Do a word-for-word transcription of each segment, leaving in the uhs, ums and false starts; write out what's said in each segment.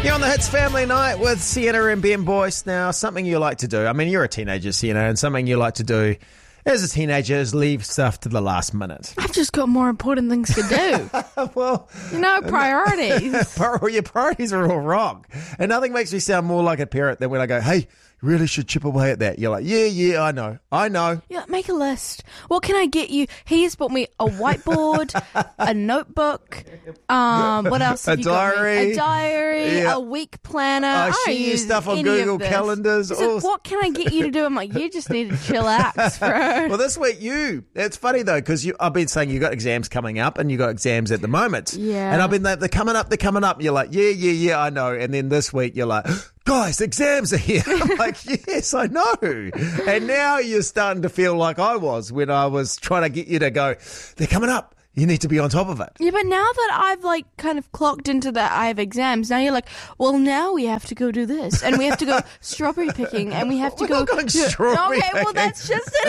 You're on the Hits Family Night with Sienna and Ben Boyce. Now, something you like to do. I mean, you're a teenager, Sienna, and something you like to do as a teenager is leave stuff to the last minute. I've just got more important things to do. Well, you know, priorities. Your priorities are all wrong. And nothing makes me sound more like a parent than when I go, hey, you really should chip away at that. You're like, yeah, yeah, I know. I know. Yeah, make a list. What can I get you? He's bought me a whiteboard, a notebook. Um, what else? Have A you got me? diary. A diary. Yeah. A week planner. I I share don't your use stuff on any Google of this. Calendars. He's all- like, what can I get you to do? I'm like, you just need to chillax, bro. Well, this week you, it's funny though, because I've been saying you got exams coming up and you got exams at the moment. Yeah. And I've been like, they're coming up, they're coming up. You're like, yeah, yeah, yeah, I know. And then this week you're like, guys, exams are here. I'm like, yes, I know. And now you're starting to feel like I was when I was trying to get you to go, they're coming up. You need to be on top of it. Yeah, but now that I've like kind of clocked into that I have exams, now you're like, well, now we have to go do this, and we have to go strawberry picking, and we have to We're go. not going strawberry okay, well, picking. that's just an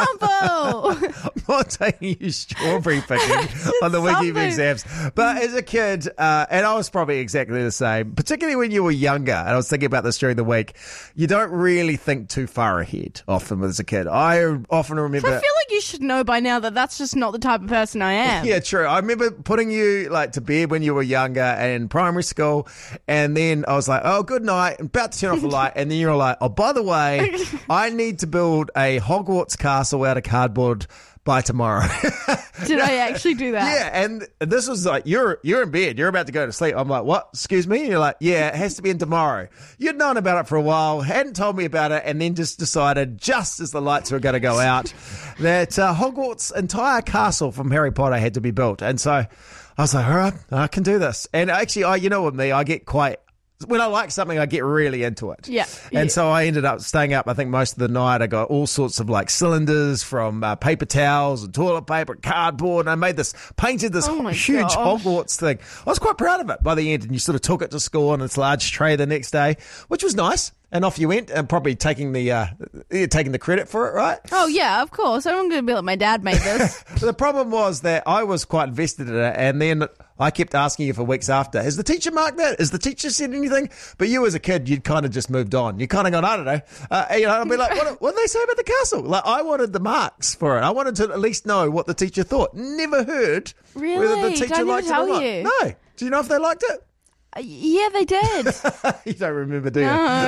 example. I'm not taking you strawberry picking on the wiki of something. exams. But as a kid, uh, and I was probably exactly the same, particularly when you were younger, and I was thinking about this during the week, you don't really think too far ahead often as a kid. I often remember... I feel like you should know by now that that's just not the type of person I am. Yeah, true. I remember putting you like to bed when you were younger and in primary school, and then I was like, oh, good night, I'm about to turn off the light, and then you're like, oh, by the way, I need to build a Hogwarts castle out of cardboard by tomorrow. Did I actually do that? Yeah, and this was like, you're you're in bed, you're about to go to sleep. I'm like, what? Excuse me? And you're like, yeah, it has to be in tomorrow. You'd known about it for a while, hadn't told me about it, and then just decided, just as the lights were going to go out, that uh, Hogwarts' entire castle from Harry Potter had to be built. And so I was like, all right, I can do this. And actually, I, you know with me, I get quite... When I like something, I get really into it. Yeah. And Yeah. so I ended up staying up, I think, most of the night. I got all sorts of like cylinders from uh, paper towels and toilet paper and cardboard. And I made this, painted this Oh my huge gosh. Hogwarts thing. I was quite proud of it by the end. And you sort of took it to school on its large tray the next day, which was nice. And off you went, and probably taking the uh, taking the credit for it, right? Oh, yeah, of course. I'm going to be like, my dad made this. The problem was that I was quite invested in it, and then I kept asking you for weeks after, has the teacher marked that? Has the teacher said anything? But you as a kid, you'd kind of just moved on. You kind of gone, I don't know. Uh, you know, I'd be like, what, what did they say about the castle? Like, I wanted the marks for it. I wanted to at least know what the teacher thought. Never heard Really? whether the Did teacher I never liked it or tell not. you? No. Do you know if they liked it? Uh, yeah, they did. You don't remember, do you?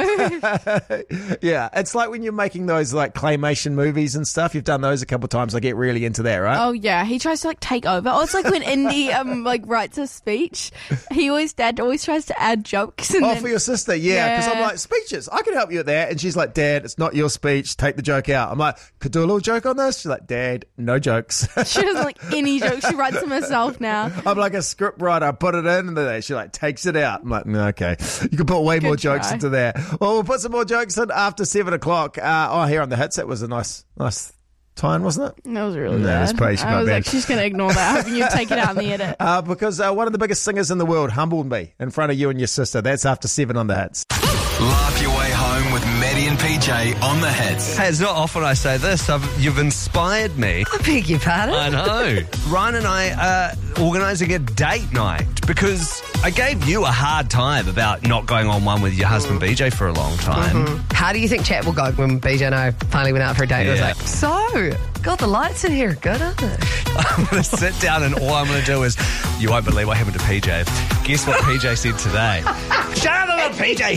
No. Yeah, it's like when you're making those like claymation movies and stuff. You've done those a couple of times. I get really into that, right? Oh yeah, he tries to like take over. Oh, it's like when Indy um like writes a speech. He always dad always tries to add jokes. And Oh, then, for your sister, yeah. Because I'm Yeah. like, speeches, I can help you with that. And she's like, Dad, it's not your speech. Take the joke out. I'm like, could do a little joke on this? She's like, Dad, no jokes. she doesn't like any jokes. She writes them herself now. I'm like a script writer. I put it in and then she like takes it out. I'm like, "No, okay. You can put way more jokes try. into there. Well, we'll put some more jokes in after seven o'clock. Uh, oh, here on the Hits. It was a nice, nice time, wasn't it? That was really No, bad. that's probably I was bad. like, she's going to ignore that. Hoping you take it out in the edit. Uh, because uh, one of the biggest singers in the world humbled me in front of you and your sister. That's after seven on the Hits. Laugh your way home with Maddie and P J on the Hits. Hey, it's not often I say this. I've, you've inspired me. I beg your pardon? I know. Ryan and I are organising a date night because I gave you a hard time about not going on one with your husband B J for a long time. How do you think chat will go when B J and I finally went out for a date? It was Yeah. like, so, God, the lights in here are good, aren't they? I'm going to sit down and all I'm going to do is, you won't believe what happened to P J. Guess what P J said today? Shut up about P J.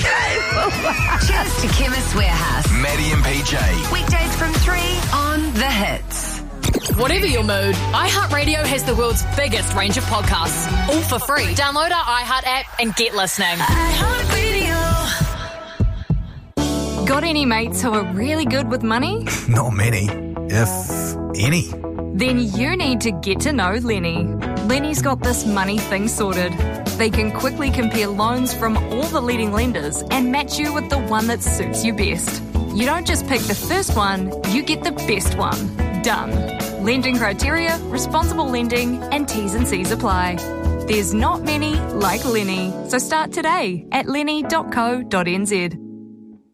Cheers to Chemist Warehouse. Maddie and P J. Weekdays from three on The Hits. Whatever your mood, iHeartRadio has the world's biggest range of podcasts, all for free. Download our iHeart app and get listening. Got any mates who are really good with money? Not many, if any. Then you need to get to know Lenny. Lenny's got this money thing sorted. They can quickly compare loans from all the leading lenders and match you with the one that suits you best. You don't just pick the first one, you get the best one. Done. Lending criteria, responsible lending, and T's and C's apply. There's not many like Lenny, so start today at lenny dot co dot n z.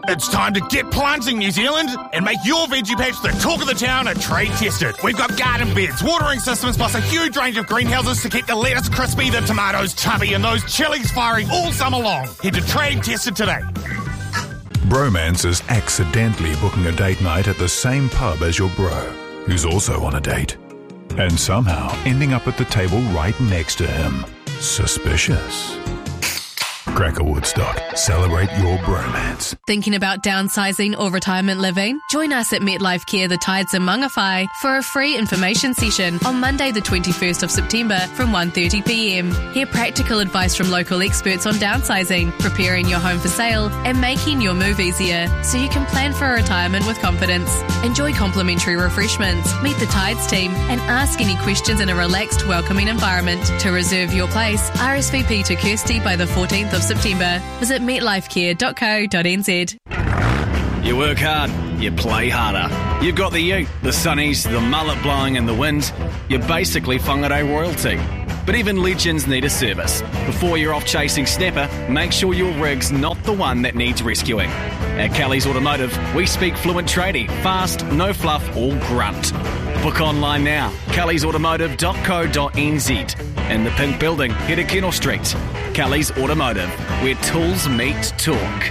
It's time to get plunging, New Zealand, and make your veggie patch the talk of the town and trade tested. We've got garden beds, watering systems, plus a huge range of greenhouses to keep the lettuce crispy, the tomatoes chubby, and those chilies firing all summer long. Head to Trade Tested today. Bromance is accidentally booking a date night at the same pub as your bro, who's also on a date, and somehow ending up at the table right next to him. Suspicious. Cracker Woodstock. Celebrate your bromance. Thinking about downsizing or retirement living? Join us at MetLife Care The Tides in Mangawhai for a free information session on Monday the twenty-first of September from one thirty p m. Hear practical advice from local experts on downsizing, preparing your home for sale and making your move easier so you can plan for retirement with confidence. Enjoy complimentary refreshments, meet the Tides team and ask any questions in a relaxed, welcoming environment. To reserve your place, R S V P to Kirsty by the fourteenth of September. Visit metlifecare dot co dot n z. You work hard, you play harder. You've got the ute, the sunnies, the mullet blowing in the wind. You're basically whangarei royalty. But even legends need a service. Before you're off chasing snapper, make sure your rig's not the one that needs rescuing. At Kelly's Automotive, we speak fluent tradie, fast, no fluff, all grunt. Book online now, kellys automotive dot co dot n z. In the pink building, head to Kennel Street. Kelly's Automotive, where tools meet talk.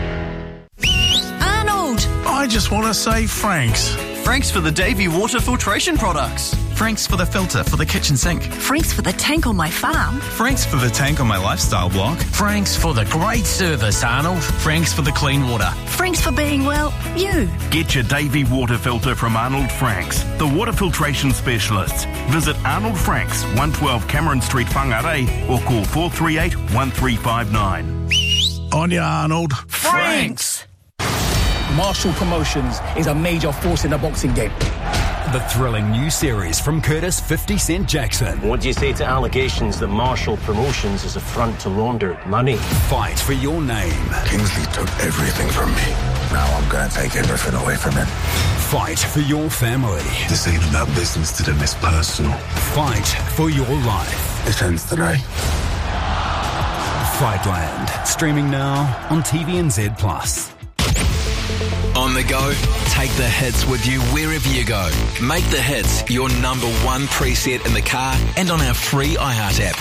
Arnold! I just want to say Franks. Franks for the Davey water filtration products. Franks for the filter for the kitchen sink. Franks for the tank on my farm. Franks for the tank on my lifestyle block. Franks for the great service, Arnold. Franks for the clean water. Franks for being, well, you. Get your Davey water filter from Arnold Franks, the water filtration specialists. Visit Arnold Franks, one twelve Cameron Street, Whangarei, or call four three eight, one three five nine. On ya, Arnold. Franks! Marshall Promotions is a major force in the boxing game. The thrilling new series from Curtis fifty Cent Jackson. What do you say to allegations that Marshall Promotions is a front to launder money? Fight for your name. Kingsley took everything from me. Now I'm going to take everything away from him. Fight for your family. This ain't about business to them, it's personal. Fight for your life. It ends today. Fightland. Streaming now on T V N Z Plus. On the go, take the hits with you wherever you go. Make the hits your number one preset in the car and on our free iHeart app.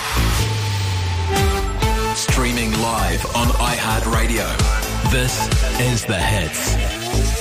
Streaming live on iHeartRadio. This is The Hits.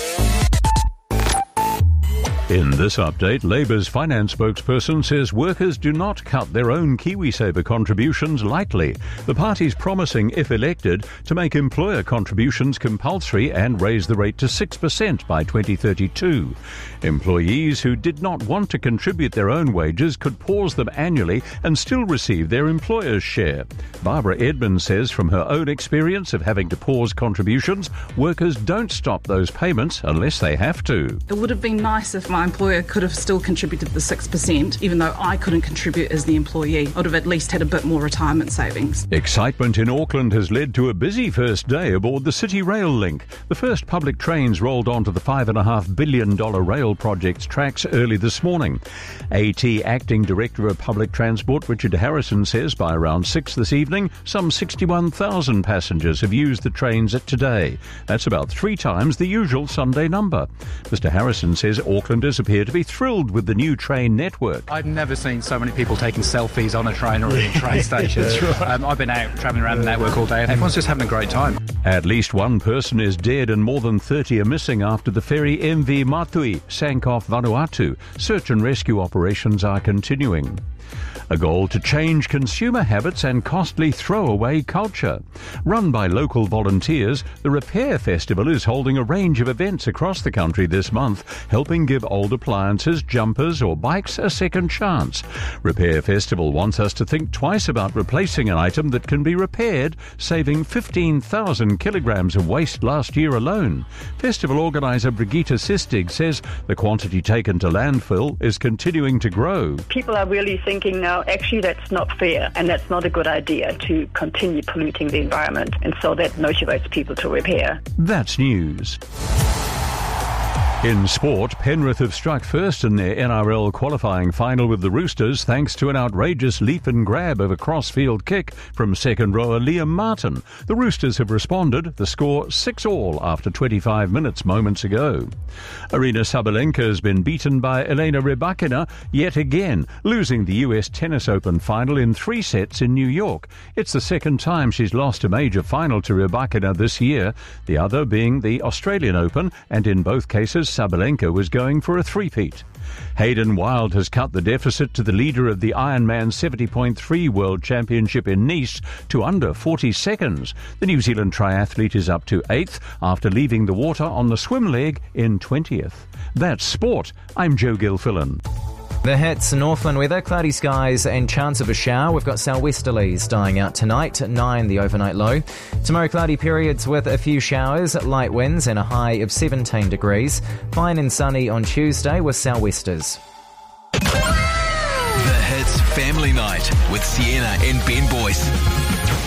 In this update, Labour's finance spokesperson says workers do not cut their own KiwiSaver contributions lightly. The party's promising, if elected, to make employer contributions compulsory and raise the rate to six percent by twenty thirty-two. Employees who did not want to contribute their own wages could pause them annually and still receive their employer's share. Barbara Edmonds says from her own experience of having to pause contributions, workers don't stop those payments unless they have to. It would have been nice if my employer could have still contributed the six percent, even though I couldn't contribute as the employee. I would have at least had a bit more retirement savings. Excitement in Auckland has led to a busy first day aboard the City Rail Link. The first public trains rolled onto the five point five billion dollars rail project's tracks early this morning. AT Acting Director of Public Transport Richard Harrison says by around six this evening, some sixty-one thousand passengers have used the trains at today. That's about three times the usual Sunday number. Mister Harrison says Aucklanders appear to be thrilled with the new train network. I've never seen so many people taking selfies on a train or in a train station. Right. um, I've been out travelling around the network all day and everyone's just having a great time. At least one person is dead and more than thirty are missing after the ferry M V Matui sank off Vanuatu. Search and rescue operations are continuing. A goal to change consumer habits and costly throwaway culture. Run by local volunteers, the Repair Festival is holding a range of events across the country this month, helping give old appliances, jumpers or bikes a second chance. Repair Festival wants us to think twice about replacing an item that can be repaired, saving fifteen thousand kilograms of waste last year alone. Festival organiser Brigitte Sistig says the quantity taken to landfill is continuing to grow. People are really thinking now, actually that's not fair and that's not a good idea to continue polluting the environment, and so that motivates people to repair. That's news. In sport, Penrith have struck first in their N R L qualifying final with the Roosters thanks to an outrageous leap and grab of a cross-field kick from second rower Liam Martin. The Roosters have responded, the score six all after twenty-five minutes moments ago. Arina Sabalenka has been beaten by Elena Rybakina yet again, losing the U S Tennis Open final in three sets in New York. It's the second time she's lost a major final to Rybakina this year, the other being the Australian Open, and in both cases Sabalenka was going for a three-peat. Hayden Wilde has cut the deficit to the leader of the Ironman seventy point three World Championship in Nice to under forty seconds. The New Zealand triathlete is up to eighth after leaving the water on the swim leg in twentieth. That's sport. I'm Joe Gilfillan. The hits, Northland weather, cloudy skies and chance of a shower. We've got southwesterlies dying out tonight, nine the overnight low. Tomorrow cloudy periods with a few showers, light winds and a high of seventeen degrees. Fine and sunny on Tuesday with southwesters. The Hits Family Night with Sienna and Ben Boyce.